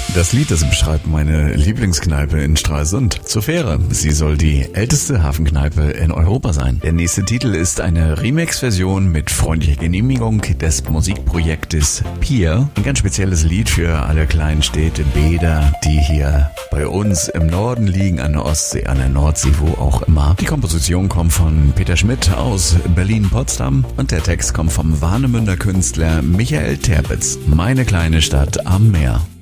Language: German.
Das Lied, das beschreibt meine Lieblingskneipe in Stralsund. Zur Fähre. Sie soll die älteste Hafenkneipe in Europa sein. Der nächste Titel ist eine Remix-Version mit freundlicher Genehmigung des Musikprojektes Pier. Ein ganz spezielles Lied für alle kleinen Städte, Bäder, die hier bei uns im Norden liegen, an der Ostsee, an der Nordsee, wo auch immer. Die Komposition kommt von Peter Schmidt aus Berlin-Potsdam und der Text kommt vom Warnemünder Künstler Michael Terpitz. Meine kleine Stadt am Meer.